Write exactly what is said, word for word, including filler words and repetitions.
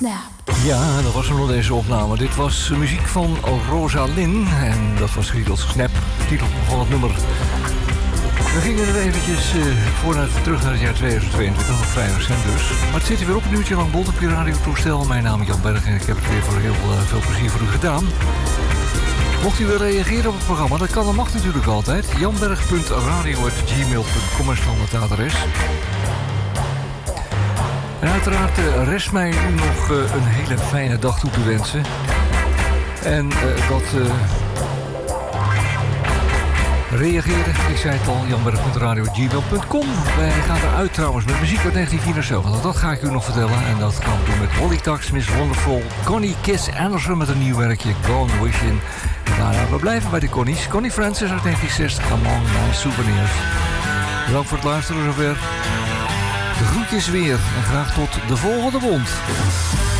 Ja, dat was er nog deze opname. Dit was muziek van Rosalind en dat was getiteld Snap, titel van het nummer. We gingen er eventjes uh, vooruit terug naar het jaar tweeduizend tweeëntwintig, nog vrij recent dus. Maar het zit hier weer op een uurtje lang bot op je radiotoestel. Mijn naam is Jan Berg en ik heb het weer voor heel uh, veel plezier voor u gedaan. Mocht u willen reageren op het programma, dat kan, dat mag natuurlijk altijd. janberg punt radio apenstaartje gmail punt com is standaardadres. En uiteraard uh, rest mij u nog uh, een hele fijne dag toe te wensen. En uh, dat... Uh, reageren, ik zei het al, janberg punt radio apenstaartje gmail punt com. Wij gaan eruit trouwens met muziek uit negentien vierenzeventig. Dat ga ik u nog vertellen. En dat gaan we doen met Holly Tax, Miss Wonderful, Connie Kiss Anderson met een nieuw werkje, Gone Wishing. En daarna, we blijven bij de Connies. Connie Francis uit negentien zestig, Among My Souvenirs. Bedankt voor het luisteren zover. De groetjes weer en graag tot de volgende bond.